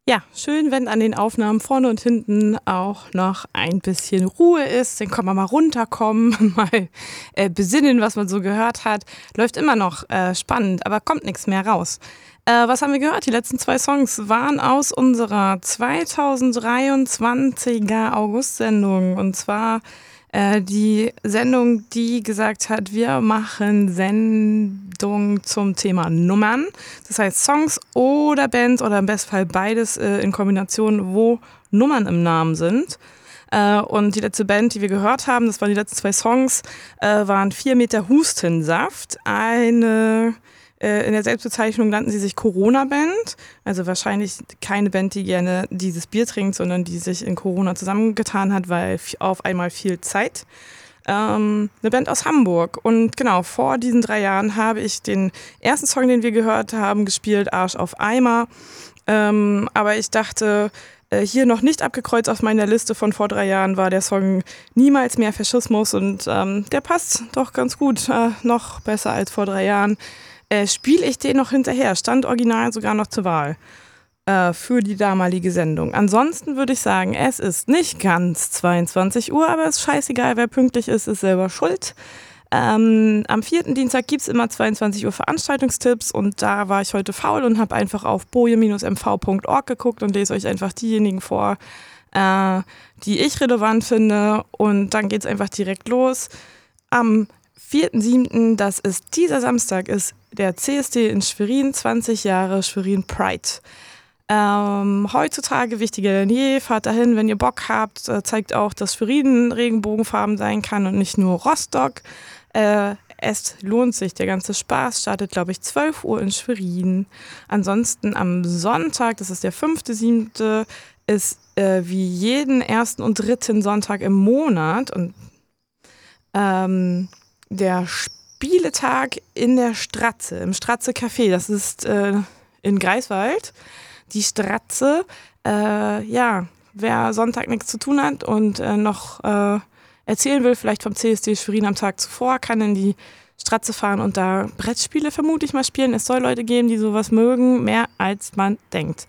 Ja, schön, wenn an den Aufnahmen vorne und hinten auch noch ein bisschen Ruhe ist. Dann kann man mal runterkommen, mal besinnen, was man so gehört hat. Läuft immer noch spannend, aber kommt nichts mehr raus. Was haben wir gehört? Die letzten 2 Songs waren aus unserer 2023er August-Sendung. Und zwar die Sendung, die gesagt hat, wir machen Sendung zum Thema Nummern. Das heißt Songs oder Bands oder im besten Fall beides in Kombination, wo Nummern im Namen sind. Und die letzte Band, die wir gehört haben, das waren die letzten 2 Songs, waren 4 Meter Hustensaft. In der Selbstbezeichnung nannten sie sich Corona-Band. Also wahrscheinlich keine Band, die gerne dieses Bier trinkt, sondern die sich in Corona zusammengetan hat, weil auf einmal viel Zeit. Eine Band aus Hamburg. Und genau, vor diesen 3 Jahren habe ich den ersten Song, den wir gehört haben, gespielt, Arsch auf Eimer. Aber ich dachte, hier noch nicht abgekreuzt auf meiner Liste von vor 3 Jahren war der Song Niemals mehr Faschismus. Und der passt doch ganz gut, noch besser als vor 3 Jahren. Spiele ich den noch hinterher. Stand original sogar noch zur Wahl für die damalige Sendung. Ansonsten würde ich sagen, es ist nicht ganz 22 Uhr, aber es ist scheißegal, wer pünktlich ist selber schuld. Am 4. Dienstag gibt es immer 22 Uhr Veranstaltungstipps und da war ich heute faul und habe einfach auf boje-mv.org geguckt und lese euch einfach diejenigen vor, die ich relevant finde, und dann geht es einfach direkt los. Am 4.7., das ist dieser Samstag, ist der CSD in Schwerin, 20 Jahre Schwerin Pride. Heutzutage wichtiger denn je, fahrt dahin, wenn ihr Bock habt. Zeigt auch, dass Schwerin Regenbogenfarben sein kann und nicht nur Rostock. Es lohnt sich, der ganze Spaß startet, glaube ich, 12 Uhr in Schwerin. Ansonsten am Sonntag, das ist der 5.7., ist wie jeden 1. und 3. Sonntag im Monat und der Spieletag in der Stratze, im Stratze Café. Das ist in Greifswald. Die Stratze, wer Sonntag nichts zu tun hat und noch erzählen will, vielleicht vom CSD Schwerin am Tag zuvor, kann in die Stratze fahren und da Brettspiele vermutlich mal spielen. Es soll Leute geben, die sowas mögen, mehr als man denkt.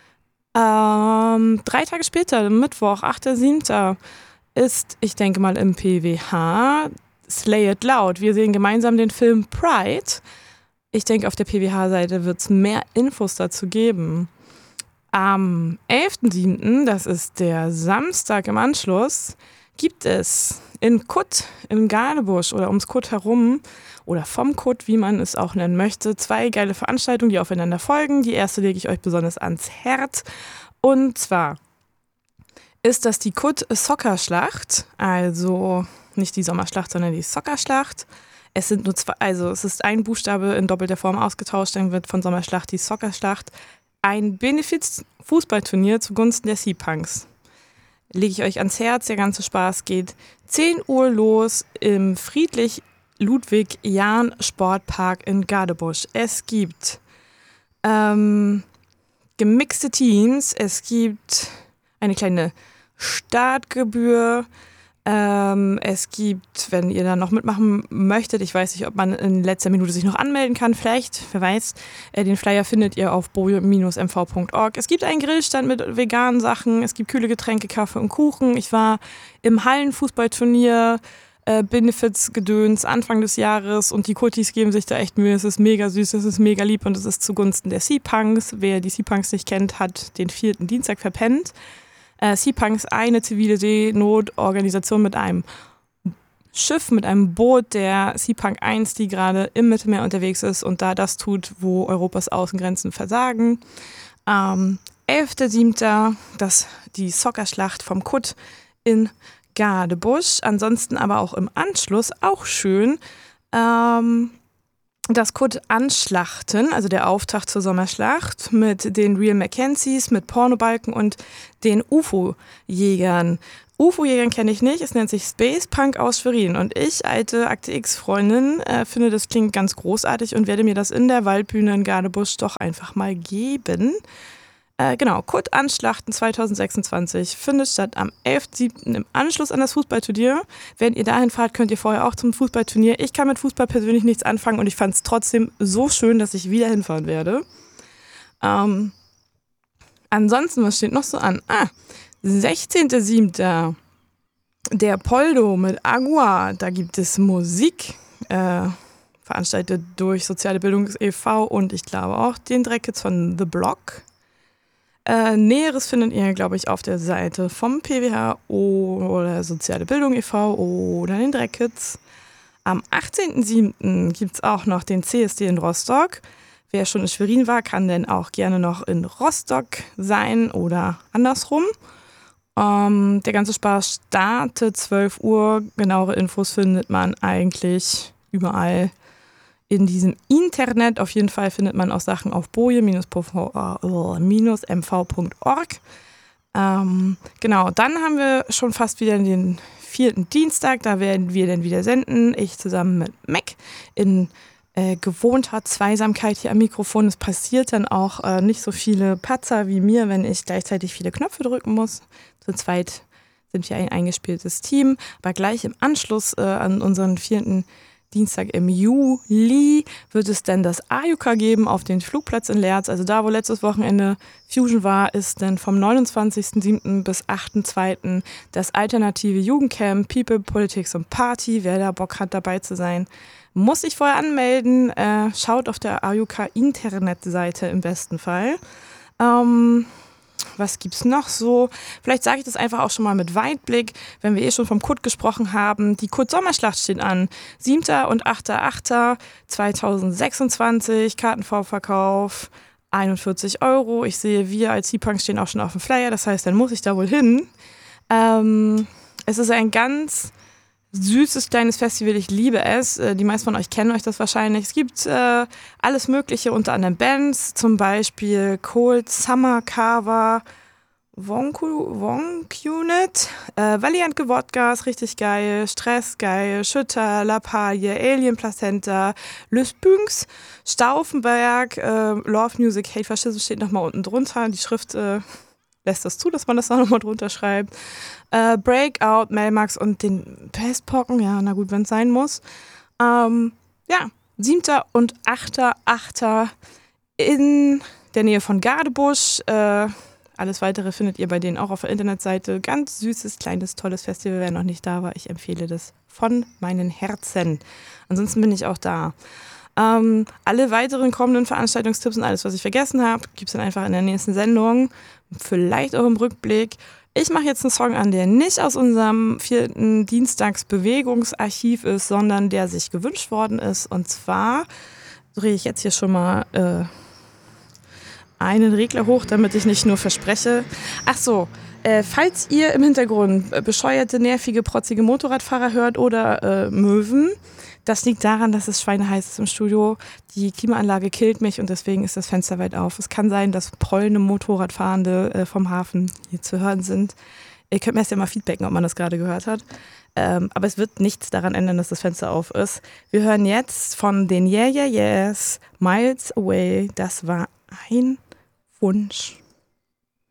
3 Tage später, Mittwoch, 8.7., ist, ich denke mal, im PWH Slay It Loud. Wir sehen gemeinsam den Film Pride. Ich denke, auf der PWH-Seite wird es mehr Infos dazu geben. Am 11.7., das ist der Samstag im Anschluss, gibt es in Kutt im Gadebusch oder ums Kutt herum oder vom Kutt, wie man es auch nennen möchte, 2 geile Veranstaltungen, die aufeinander folgen. Die erste lege ich euch besonders ans Herz. Und zwar ist das die Kutt Soccerschlacht, also nicht die Sommerschlacht, sondern die Soccerschlacht. Es sind nur 2, also es ist ein Buchstabe in doppelter Form ausgetauscht, dann wird von Sommerschlacht die Soccerschlacht. Ein Benefiz-Fußballturnier zugunsten der Sea-Punks. Lege ich euch ans Herz, der ganze Spaß geht 10 Uhr los im Friedrich-Ludwig-Jahn-Sportpark in Gadebusch. Es gibt gemixte Teams, es gibt eine kleine Startgebühr. Es gibt, wenn ihr da noch mitmachen möchtet, ich weiß nicht, ob man in letzter Minute sich noch anmelden kann, vielleicht, wer weiß, den Flyer findet ihr auf boje-mv.org. Es gibt einen Grillstand mit veganen Sachen, es gibt kühle Getränke, Kaffee und Kuchen. Ich war im Hallenfußballturnier, Benefits-Gedöns Anfang des Jahres und die Kuttis geben sich da echt Mühe. Es ist mega süß, es ist mega lieb und es ist zugunsten der Sea-Punks. Wer die Sea-Punks nicht kennt, hat den 4. Dienstag verpennt. Sea-Punks, eine zivile Seenotorganisation mit einem Schiff, mit einem Boot, der Sea-Punk 1, die gerade im Mittelmeer unterwegs ist und da das tut, wo Europas Außengrenzen versagen. 11.7., die Soccerschlacht vom Kutt in Gadebusch. Ansonsten aber auch im Anschluss, auch schön, das Kutt Anschlachten, also der Auftakt zur Sommerschlacht mit den Real Mackenzies, mit Pornobalken und den UFO-Jägern. UFO-Jägern kenne ich nicht, es nennt sich Space Punk aus Schwerin und ich, alte Akte X-Freundin, finde, das klingt ganz großartig und werde mir das in der Waldbühne in Gadebusch doch einfach mal geben. Genau, Kutt Anschlachten 2026 findet statt am 11.7. im Anschluss an das Fußballturnier. Wenn ihr dahin fahrt, könnt ihr vorher auch zum Fußballturnier. Ich kann mit Fußball persönlich nichts anfangen und ich fand es trotzdem so schön, dass ich wieder hinfahren werde. Ansonsten, was steht noch so an? 16.07. Der Poldo mit Agua. Da gibt es Musik, veranstaltet durch Soziale Bildung e.V. und ich glaube auch den Dreckkids von The Block. Näheres findet ihr, glaube ich, auf der Seite vom PWH oder Soziale Bildung e.V. oder den Dreckkids. Am 18.07. gibt es auch noch den CSD in Rostock. Wer schon in Schwerin war, kann dann auch gerne noch in Rostock sein oder andersrum. Der ganze Spaß startet 12 Uhr. Genauere Infos findet man eigentlich überall in diesem Internet. Auf jeden Fall findet man auch Sachen auf boje-mv.org. Genau, dann haben wir schon fast wieder den 4. Dienstag. Da werden wir dann wieder senden. Ich zusammen mit Mac in gewohnter Zweisamkeit hier am Mikrofon. Es passiert dann auch nicht so viele Patzer wie mir, wenn ich gleichzeitig viele Knöpfe drücken muss. Zu zweit sind wir ein eingespieltes Team. Aber gleich im Anschluss an unseren 4. Dienstag im Juli wird es dann das AJUK geben auf den Flugplatz in Leerz. Also da, wo letztes Wochenende Fusion war, ist dann vom 29.07. bis 8.02. das alternative Jugendcamp People, Politics und Party. Wer da Bock hat, dabei zu sein, muss sich vorher anmelden. Schaut auf der AJUK-Internetseite im besten Fall. Was gibt's noch so? Vielleicht sage ich das einfach auch schon mal mit Weitblick, wenn wir schon vom Kurt gesprochen haben. Die Kurt-Sommerschlacht steht an. 7. und 8.8.2026, Kartenvorverkauf 41 €. Ich sehe, wir als C-Punk stehen auch schon auf dem Flyer, das heißt, dann muss ich da wohl hin. Es ist ein ganz süßes kleines Festival, ich liebe es. Die meisten von euch kennen euch das wahrscheinlich. Es gibt alles Mögliche, unter anderem Bands, zum Beispiel Cold Summer Carver, Wonk Unit, Valiant Gewodgas, richtig geil, Stress, geil, Schütter, Lappalie, Alien Placenta, Lüsbünks, Stauffenberg, Love Music, Hate Fascism steht nochmal unten drunter. Die Schrift lässt das zu, dass man das da nochmal drunter schreibt. Breakout, Melmax und den Pestpocken, ja, na gut, wenn es sein muss. 7. und 8.8. in der Nähe von Gardebusch. Alles Weitere findet ihr bei denen auch auf der Internetseite. Ganz süßes, kleines, tolles Festival. Wer noch nicht da war, ich empfehle das von meinen Herzen. Ansonsten bin ich auch da. Alle weiteren kommenden Veranstaltungstipps und alles, was ich vergessen habe, gibt es dann einfach in der nächsten Sendung. Vielleicht auch im Rückblick. Ich mache jetzt einen Song an, der nicht aus unserem 4. Dienstagsbewegungsarchiv ist, sondern der sich gewünscht worden ist. Und zwar drehe ich jetzt hier schon mal einen Regler hoch, damit ich nicht nur verspreche. Ach so, falls ihr im Hintergrund bescheuerte, nervige, protzige Motorradfahrer hört oder Möwen, das liegt daran, dass es schweineheiß ist im Studio. Die Klimaanlage killt mich und deswegen ist das Fenster weit auf. Es kann sein, dass prollende Motorradfahrende vom Hafen hier zu hören sind. Ihr könnt mir erst ja mal feedbacken, ob man das gerade gehört hat. Aber es wird nichts daran ändern, dass das Fenster auf ist. Wir hören jetzt von den Yeah Yeah Yeahs Miles Away. Das war ein Wunsch.